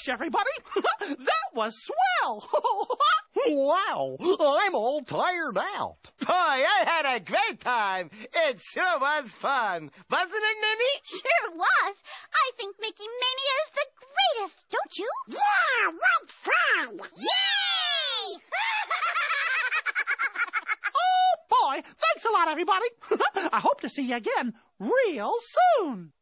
Gosh, everybody, that was swell. Wow, I'm all tired out. Boy, I had a great time. It sure was fun. Wasn't it, Minnie? Sure was. I think Mickey Mania is the greatest, don't you? Yeah, what fun! Yay! Oh, boy, thanks a lot, everybody. I hope to see you again real soon.